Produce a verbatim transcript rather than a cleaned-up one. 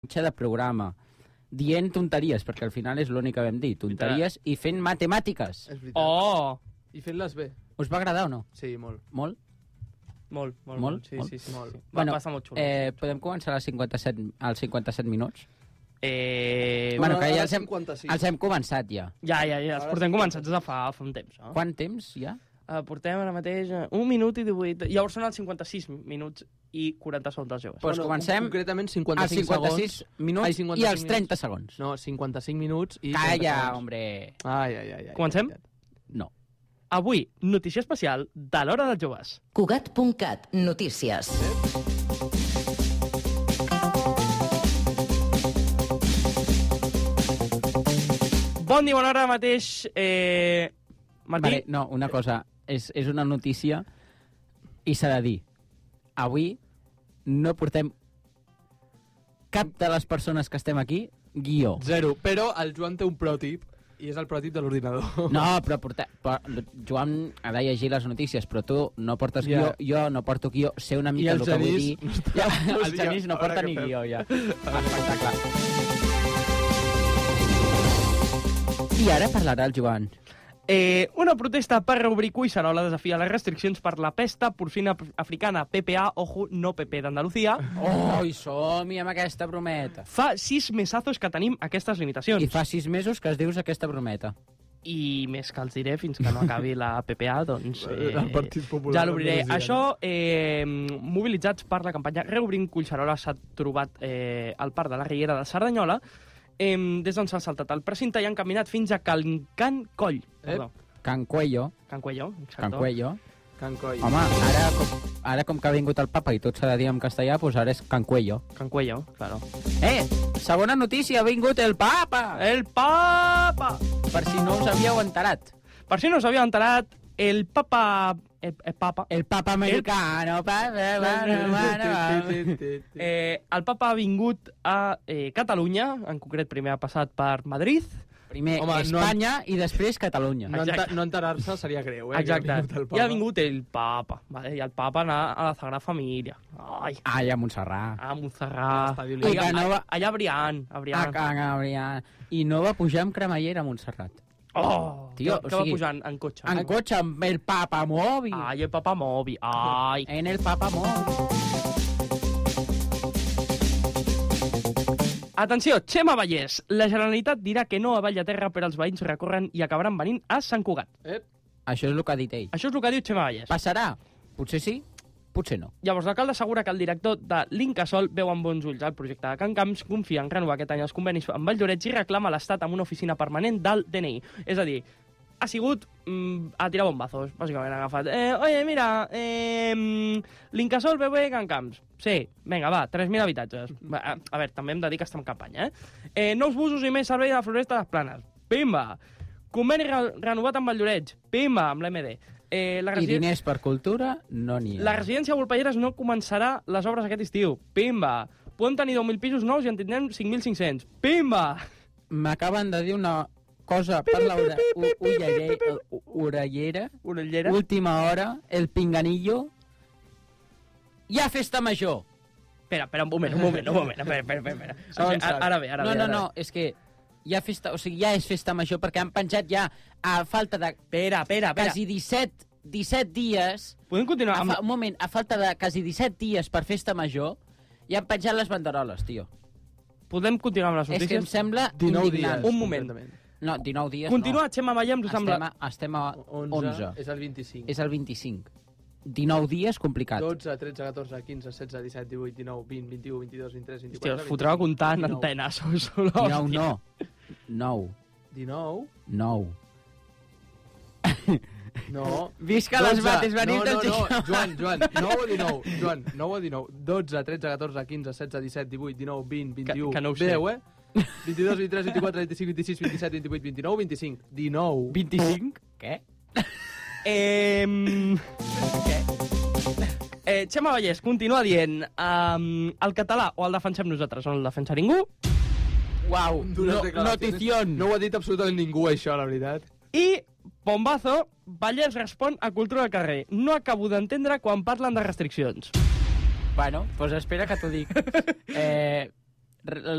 de programa dient tonteries, perquè al final és l'únic que vam dir, tonteries, i fent matemàtiques. És veritat. Oh! I fent-les bé. Us va agradar o no? Sí, molt. Molt? Molt, molt, Molt? molt. Sí, Molt? sí, sí. Molt. Va, Bueno, va estar molt xulo. Eh, podem començar als cinquanta-set, als cinquanta-set minuts? Eh... Bueno, que ja ara els hem, cinquanta-sis. els hem començat ja. Ja, ja, ja. Els Ara portem sí. començats de fa, fa un temps, no? Quant temps ja? Uh, portem ara mateix uh, un minut i divuit... Llavors són els cinquanta-sis minuts i quaranta segons dels joves. Pues comencem concretament als cinquanta-cinc cinquanta-sis segons. minuts Ai, cinquanta-cinc i als trenta minuts. segons. No, cinquanta-cinc minuts i trenta Calla, segons. hombre. Ai, ai, ai. ai Comencem? No. Avui, notícia especial de l'Hora dels Joves. Cugat punt cat, notícies. Bon dia, bona hora mateix. Eh... Martí? Vale, no, una cosa. És, és una notícia i s'ha de dir. Avui no portem cap de les persones que estem aquí guió. Zero. Però el Joan té un pròtip i és el pròtip de l'ordinador. No, però, porta, però Joan ha de llegir les notícies, però tu no portes Ja. guió, jo no porto guió, sé una I mica el el que vull Genís dir. no està- Ja, no el sé, Genís no a veure porta què ni fem. guió, ja. Espectacle. I ara parlarà el Joan. Eh, una protesta per reobrir Cuixarola desafia les restriccions per la pesta porcina africana P P A, ojo, no P P d'Andalusia. Oh, i som-hi amb aquesta brometa. Fa sis mesazos que tenim aquestes limitacions. I fa sis mesos que es dius aquesta brometa. I més que els diré fins que no acabi la P P A, doncs... Eh, El Partit Popular ja l'obriré. d'Andalusia, Això, eh, mobilitzats per la campanya Reobrint Collserola, s'ha trobat eh, al parc de la Riera de Cerdanyola, eh, des d'on s'ha saltat el precinte i han caminat fins a Can, Can Coll. Perdó. Can Cuello, Can Cuello, exacte. Can Cuello. Can Coll. Home, ara com, ara com que ha vingut el papa i tot s'ha de dir en castellà, doncs ara és Can Cuello. Can Cuello, claro. Eh, segona notícia, ha vingut el papa! El papa! Per si no us havíeu enterat. Per si no us havia enterat, el papa... El, el papa... El papa americano, papa, bueno, bueno, Eh, el papa ha vingut a eh, Catalunya, en concret primer ha passat per Madrid. Primer Home, no Espanya i després Catalunya. No, enta Exacte. no enterar-se seria greu, eh? Exacte. que ha vingut el I Papa. ha vingut el papa. Vale? I el papa anar a la Sagrada Família. Ai, Ai, a Montserrat. a Montserrat. L'estadi Allà, olímpic. allà, allà a Brian. A A Brian. Can Gabriel. I no va pujar amb cremallera a Montserrat. Oh, Tio, que, o que va sigui, pujant en cotxe. En cotxe amb el papa mòbil. Ai, el papa mobi. Ai. En el papa mòbil. Atenció, Xema Vallès. La Generalitat dirà que no a Vallaterra, però els veïns recorren i acabaran venint a Sant Cugat. Ep. Això és el que ha dit ell. Això és el que diu Xema Vallès. Passarà? Potser sí, potser no. Llavors, l'alcalde assegura que el director de l'Incasol veu amb bons ulls el projecte de Can Camps, confia en renovar aquest any els convenis amb Valldorets i reclama a l'Estat amb una oficina permanent del D N I. És a dir, ha sigut mm, a tirar bombazos, bàsicament ha agafat. Eh, oye, mira, eh, l'Incasol veu bé Can Camps. Sí, vinga, va, tres mil habitatges. Va, a, a veure, també hem de dir que estem en campanya, eh? eh nous busos i més servei de la floresta de les planes. Pimba! Conveni re renovat amb Valldorets. Pimba! Amb l'M D. Eh, la I diners per cultura no n'hi ha. la residència Volpelleres no començarà les obres aquest estiu. Pimba! Podem tenir deu mil pisos nous i en tindrem cinc mil cinc-cents. Pimba! M'acaben de dir una cosa per la ora- u- ullere- u- orellera. Orellera. Última hora, el pinganillo. Hi ha festa major. Espera, espera, un moment, un moment, un moment. Espera, espera, espera. espera. Segons Ara, ara bé, ara No, bé. no, ara no, bé. és que hi ha festa, o sigui, ja és festa major perquè han penjat ja a falta de Espera, espera, espera. quasi disset, disset dies, Podem continuar a amb... fa, un moment, a falta de quasi disset dies per festa major, ja han penjat les banderoles, tio. Podem continuar amb les És que em notícies? sembla dinou indignant. dies. Un moment. concretament. No, dinou dies Continua, no. Xema Vallès, us sembla... Estem a, estem a onze. És el vint-i-cinc. És el vint-i-cinc. dinou dies, complicat. dotze, tretze, catorze, quinze, setze, disset, divuit, dinou, vint, vint-i-u, vint-i-dos, vint-i-tres, Hòstia, vint-i-quatre... us fotreu a comptar en dinou. antenes. Sou, sou dinou l'hòstia. no. nou. dinou? nou. No. Visca les mates, venim no, del no, no, Gijón. Joan, Joan, nou o dinou? Joan, nou o dinou? dotze, tretze, catorze, quinze, setze, disset, divuit, dinou, vint, vint-i-u... Que- que no ho sé. deu, eh? vint-i-dos, vint-i-tres, vint-i-quatre, vint-i-cinc, vint-i-sis, vint-i-set, vint-i-vuit, vint-i-nou, vint-i-cinc. dinou. vint-i-cinc? Què? Eh... Què? Eh, Xema Vallès continua dient um, el català o el defensem nosaltres o no el defensa ningú. Uau, Dures no, declaracions. notición. No ho ha dit absolutament ningú, això, la veritat. I, bombazo, Vallès respon a Cultura del Carrer. No acabo d'entendre quan parlen de restriccions. Bueno, doncs espera que t'ho dic. Eh, re-